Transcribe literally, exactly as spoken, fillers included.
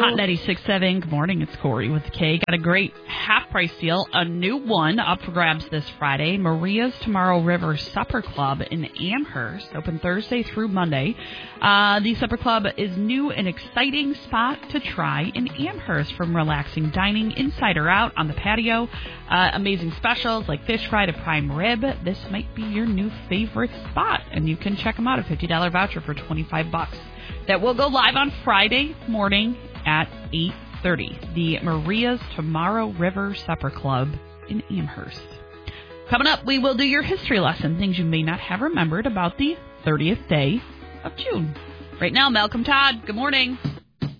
Hot ninety-six point seven. Good morning. It's Corey with the K. Got a great half-price deal. A new one up for grabs this Friday. Maria's Tomorrow River Supper Club in Amherst. Open Thursday through Monday. Uh, the Supper Club is new and exciting spot to try in Amherst. From relaxing dining inside or out on the patio. Uh, amazing specials like fish fry to prime rib. This might be your new favorite spot. And you can check them out. A fifty dollars voucher for twenty-five bucks. That will go live on Friday morning at eight thirty. The Maria's Tomorrow River Supper Club in Amherst. Coming up, we will do your history lesson, things you may not have remembered about the thirtieth day of June. Right now, Malcolm Todd, good morning.